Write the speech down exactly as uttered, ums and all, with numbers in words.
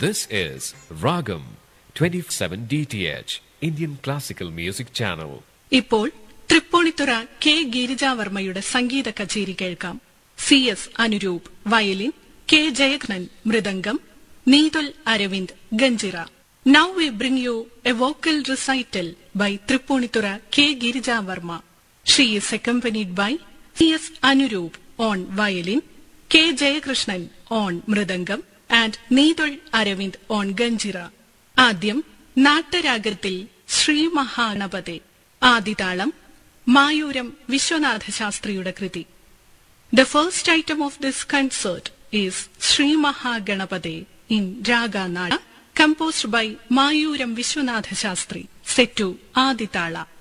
This is Ragam twenty-seven D T H, Indian Classical Music Channel. ഇപ്പോൾ Tripunithura K ഗിരിജാവർമ്മയുടെ സംഗീത കച്ചേരി കേൾക്കാം. C S Anuroop violin, K Jayakrishnan mridangam, Neethul Aravind ganjira. Now we bring you a vocal recital by Trippunithura K. Girija Varma. She is accompanied by C S Anuroop on violin, K. Jayakrishnan on mridangam and Needul Aravind on ganjira. ആദ്യം നാട്ടരാഗത്തിൽ ശ്രീ മഹാഗണപതേ. ആദിതാളം മായൂരം വിശ്വനാഥ ശാസ്ത്രിയുടെ കൃതി. The first item of this concert is Sri Mahaganapade in Raga Nada, composed by Mayuram Vishwanatha Shastri, set to Aditala.